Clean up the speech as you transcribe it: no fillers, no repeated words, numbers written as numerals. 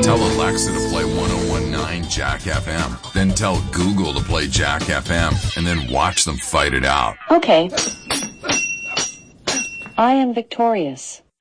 Tell Alexa to play 1019 Jack FM. Then tell Google to play Jack FM. And then watch them fight it out. Okay. I am victorious.